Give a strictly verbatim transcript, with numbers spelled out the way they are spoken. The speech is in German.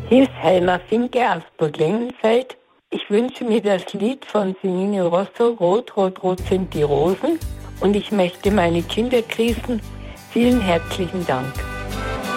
Hier ist Helma Finke aus Burglengenfeld. Ich wünsche mir das Lied von Senine Rosso, Rot, Rot, Rot sind die Rosen. Und ich möchte meine Kinder grüßen. Vielen herzlichen Dank.